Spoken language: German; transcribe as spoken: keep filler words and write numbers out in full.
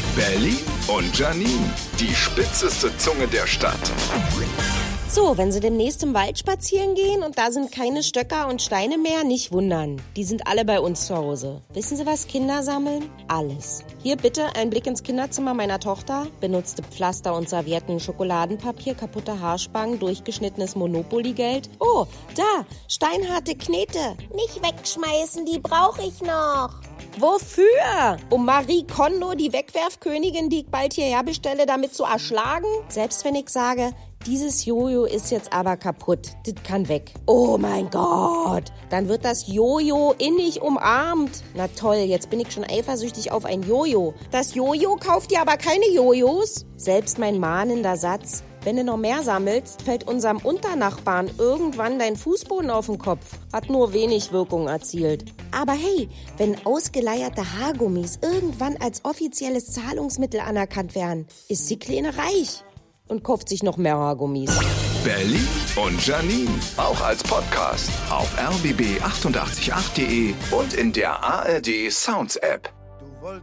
Belly und Janine, die spitzeste Zunge der Stadt. So, wenn Sie demnächst im Wald spazieren gehen und da sind keine Stöcker und Steine mehr, nicht wundern. Die sind alle bei uns zu Hause. Wissen Sie, was Kinder sammeln? Alles. Hier bitte ein Blick ins Kinderzimmer meiner Tochter. Benutzte Pflaster und Servietten, Schokoladenpapier, kaputte Haarspangen, durchgeschnittenes Monopoly-Geld. Oh, da, steinharte Knete. Nicht wegschmeißen, die brauche ich noch. Wofür? Um Marie Kondo, die Wegwerfkönigin, die ich bald hierher bestelle, damit zu erschlagen? Selbst wenn ich sage, dieses Jojo ist jetzt aber kaputt, das kann weg. Oh mein Gott, dann wird das Jojo innig umarmt. Na toll, jetzt bin ich schon eifersüchtig auf ein Jojo. Das Jojo kauft dir aber keine Jojos? Selbst mein mahnender Satz, wenn du noch mehr sammelst, fällt unserem Unternachbarn irgendwann dein Fußboden auf den Kopf. Hat nur wenig Wirkung erzielt. Aber hey, wenn ausgeleierte Haargummis irgendwann als offizielles Zahlungsmittel anerkannt werden, ist die Kleine reich und kauft sich noch mehr Haargummis. Belly und Janine, auch als Podcast auf r b b acht acht acht punkt d e und in der A R D Sounds App.